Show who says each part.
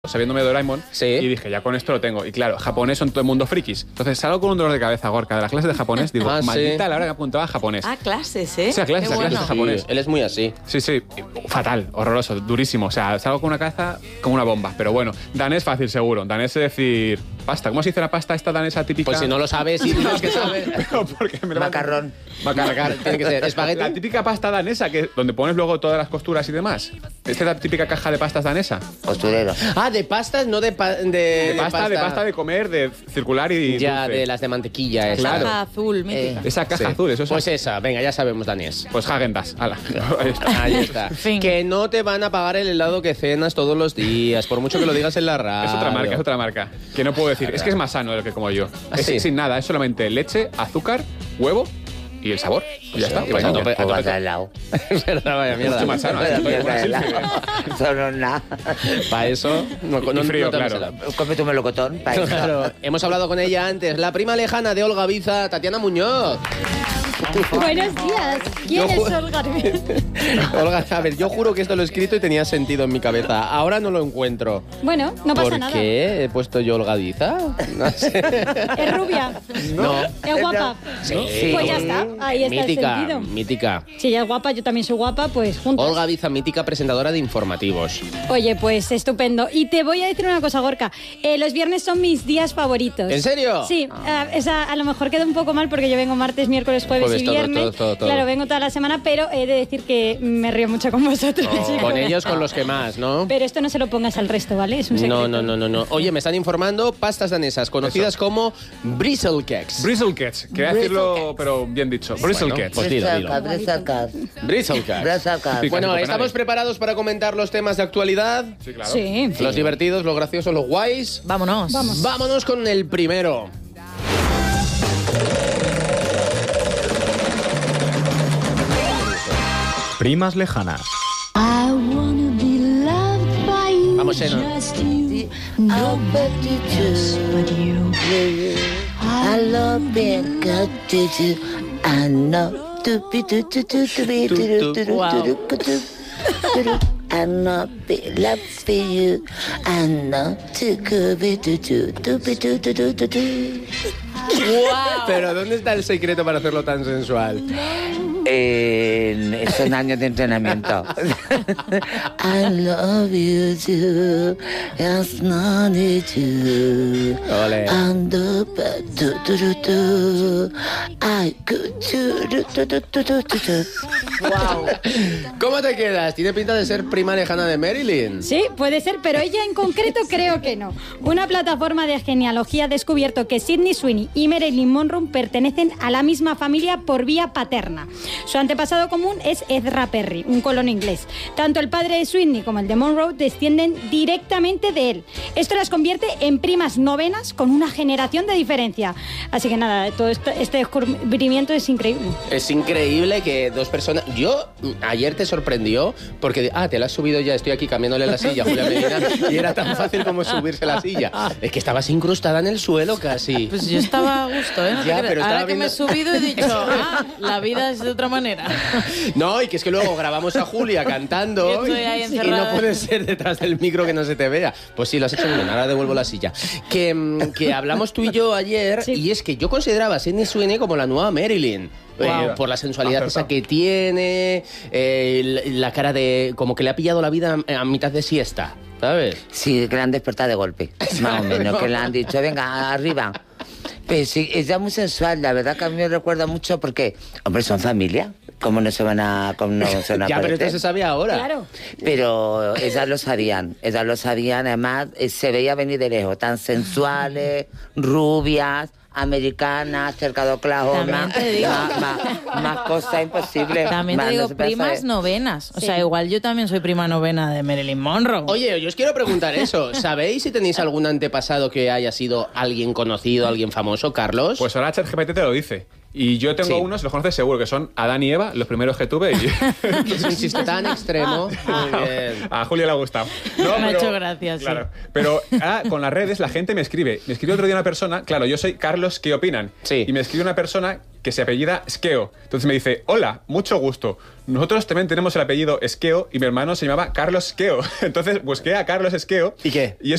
Speaker 1: sabiéndome de Doraemon,
Speaker 2: Sí.
Speaker 1: y dije, ya con esto lo tengo. Y claro, japonés son todo el mundo frikis. Entonces salgo con un dolor de cabeza, Gorka, de las clases de japonés. Digo,
Speaker 2: Ah, sí.
Speaker 1: maldita la hora que apuntaba a japonés.
Speaker 3: Ah, clases, ¿eh?
Speaker 1: O sea, clases,
Speaker 3: Qué
Speaker 1: clases
Speaker 3: bueno.
Speaker 1: de japonés.
Speaker 2: Sí, él es muy así.
Speaker 1: Sí, sí, fatal, horroroso, durísimo. O sea, salgo con una cabeza como una bomba. Pero bueno, danés fácil, seguro. Danés es decir, pasta. ¿Cómo se dice la pasta esta danesa típica?
Speaker 2: Pues si no lo sabes, si tienes que saber.
Speaker 1: Pero porque me levanto-
Speaker 4: Macarrón.
Speaker 2: Macargar, tiene que ser espagueti.
Speaker 1: La típica pasta danesa, donde pones luego todas las costuras y demás. ¿Esta es la típica caja de pastas danesa?
Speaker 4: Costurero.
Speaker 2: Ah, de pastas, no de
Speaker 1: De pasta de comer, de circular y
Speaker 2: Ya,
Speaker 1: dulce.
Speaker 2: de las de mantequilla. esa.
Speaker 1: Claro.
Speaker 3: Caja azul, mítica.
Speaker 1: Esa caja
Speaker 2: Sí.
Speaker 1: azul, eso es.
Speaker 2: Pues esa, venga, ya sabemos danés.
Speaker 1: Pues Häagen-Dazs, ala. Ahí está.
Speaker 2: Ahí está.
Speaker 3: Fin.
Speaker 2: Que no te van a pagar el helado que cenas todos los días, por mucho que lo digas en la radio.
Speaker 1: Es otra marca. Que no puedo decir. Es que es más sano de lo que como yo.
Speaker 2: ¿Ah,
Speaker 1: Es
Speaker 2: sí?
Speaker 1: sin nada, es solamente leche, azúcar, huevo y el sabor. Y ya está. Y
Speaker 2: Pues
Speaker 1: vaya
Speaker 2: a tope,
Speaker 1: bien.
Speaker 2: a
Speaker 4: O
Speaker 2: tope.
Speaker 4: vas al lado.
Speaker 2: Es verdad, vaya mierda.
Speaker 1: Mucho más sano, ¿eh?
Speaker 4: Solo nada.
Speaker 2: Para eso, no,
Speaker 1: Y frío,
Speaker 2: no te hagas
Speaker 1: claro.
Speaker 2: helado.
Speaker 4: Cómete un melocotón. para eso.
Speaker 2: Claro, hemos hablado con ella antes, la prima lejana de Olga Biza, Tatiana Muñoz.
Speaker 5: Buenos días. ¿Quién
Speaker 2: Yo
Speaker 5: es Olga?
Speaker 2: Olga, a ver, yo juro que esto lo he escrito y tenía sentido en mi cabeza. Ahora no lo encuentro.
Speaker 5: Bueno, no pasa
Speaker 2: ¿Por
Speaker 5: nada.
Speaker 2: qué he puesto yo Olga Biza? No sé.
Speaker 5: Es rubia.
Speaker 2: No.
Speaker 5: Es guapa.
Speaker 2: Sí.
Speaker 5: Pues ya está. Ahí está
Speaker 2: Mítica,
Speaker 5: el sentido.
Speaker 2: mítica.
Speaker 5: Si ella es guapa, yo también soy guapa, pues juntos.
Speaker 2: Olga Biza, mítica presentadora de informativos.
Speaker 5: Oye, pues estupendo. Y te voy a decir una cosa, Gorka. Los viernes son mis días favoritos.
Speaker 2: ¿En serio?
Speaker 5: Sí. A lo mejor queda un poco mal porque yo vengo martes, miércoles, jueves
Speaker 2: Jueves,
Speaker 5: y
Speaker 2: todo,
Speaker 5: viernes.
Speaker 2: todo.
Speaker 5: Claro, vengo toda la semana, pero he de decir que me río mucho con vosotros. chicos.
Speaker 2: Con ellos, con los que más, ¿no?
Speaker 5: Pero esto no se lo pongas al resto, ¿vale? Es un secreto.
Speaker 2: No. Oye, me están informando pastas danesas conocidas como Bristlecakes.
Speaker 1: Bristlecats. Quería decirlo, pero bien dicho. Bristlecats.
Speaker 2: Pues dilo.
Speaker 4: Bristlecats.
Speaker 2: Bristlecakes.
Speaker 4: Bristlecats.
Speaker 2: Bueno,
Speaker 1: Copenhague.
Speaker 2: ¿estamos preparados para comentar los temas de actualidad?
Speaker 1: Sí, claro.
Speaker 5: Sí.
Speaker 2: Los divertidos, los graciosos, los guays.
Speaker 3: Vámonos.
Speaker 5: Vamos.
Speaker 2: Vámonos con el primero.
Speaker 6: Primas lejanas.
Speaker 2: Vamos, Seno.
Speaker 4: I love being good to you. I know. I know be love for you. I know to go be to do.
Speaker 2: Pero ¿dónde está el secreto para hacerlo tan sensual?
Speaker 4: Son años de entrenamiento. I love you too. It's not you.
Speaker 2: Ole.
Speaker 4: And the I could do.
Speaker 3: Wow.
Speaker 2: ¿Cómo te quedas? Tiene pinta de ser prima lejana de Marilyn.
Speaker 5: Sí, puede ser, pero ella en concreto creo que no. Una plataforma de genealogía ha descubierto que Sydney Sweeney y Marilyn Monroe pertenecen a la misma familia por vía paterna. Su antepasado común es Ezra Perry, un colono inglés. Tanto el padre de Sweeney como el de Monroe descienden directamente de él. Esto las convierte en primas novenas con una generación de diferencia. Así que nada, todo este descubrimiento es increíble.
Speaker 2: Es increíble que dos personas... Yo, ayer te sorprendió porque... te la has subido ya, estoy aquí cambiándole la silla a Julia Medina y era tan fácil como subirse la silla. Es que estabas incrustada en el suelo casi.
Speaker 3: Pues yo estaba a gusto, ¿eh? No te
Speaker 2: Ya,
Speaker 3: creas.
Speaker 2: pero estaba
Speaker 3: Ahora que me he
Speaker 2: viendo-
Speaker 3: subido he dicho, la vida es de otra manera.
Speaker 2: No, y que es que luego grabamos a Julia
Speaker 3: Yo
Speaker 2: cantando
Speaker 3: estoy ahí
Speaker 2: y
Speaker 3: encerrada.
Speaker 2: no puede ser detrás del micro que no se te vea. Pues sí, lo has hecho muy bien, ahora devuelvo la silla. Que hablamos tú y yo ayer
Speaker 5: Sí.
Speaker 2: y es que yo consideraba a Sydney Sweeney como la nueva Marilyn.
Speaker 1: Wow.
Speaker 2: Por la sensualidad esa que tiene, la cara de... como que le ha pillado la vida a mitad de siesta, ¿sabes?
Speaker 4: Sí, que la han despertado de golpe. Más o menos, que le han dicho, venga, arriba. Pero sí, ella es muy sensual, la verdad que a mí me recuerda mucho porque, hombre, son familia. ¿Cómo no se van a
Speaker 2: Ya, pero esto se sabe ahora.
Speaker 5: Claro.
Speaker 4: Pero ellas lo sabían, además se veía venir de lejos, tan sensuales, rubias, americanas, cerca de Oklahoma,
Speaker 3: También te digo.
Speaker 4: más cosas imposibles.
Speaker 3: También te
Speaker 4: Más
Speaker 3: digo,
Speaker 4: no se puede
Speaker 3: primas
Speaker 4: saber.
Speaker 3: novenas. O
Speaker 5: Sí.
Speaker 3: sea, igual yo también soy prima novena de Marilyn Monroe.
Speaker 2: Oye, yo os quiero preguntar eso. ¿Sabéis si tenéis algún antepasado que haya sido alguien conocido, alguien famoso, Carlos?
Speaker 1: Pues ahora ChatGPT te lo dice. Y yo tengo
Speaker 2: Sí.
Speaker 1: unos, los conoces seguro, que son Adán y Eva, los primeros que tuve. Y
Speaker 2: Es un chiste tan extremo. Muy bien.
Speaker 1: a Julia le ha gustado. No,
Speaker 3: Me ha hecho gracia, sí.
Speaker 1: Claro. Pero con las redes la gente me escribe. Me escribió otro día una persona, claro, yo soy Carlos, ¿qué opinan?
Speaker 2: Sí.
Speaker 1: Y me escribe una persona que se apellida Esqueo. Entonces me dice, hola, mucho gusto. Nosotros también tenemos el apellido Esqueo y mi hermano se llamaba Carlos Esqueo. Entonces busqué a Carlos Esqueo.
Speaker 2: ¿Y qué?
Speaker 1: Y es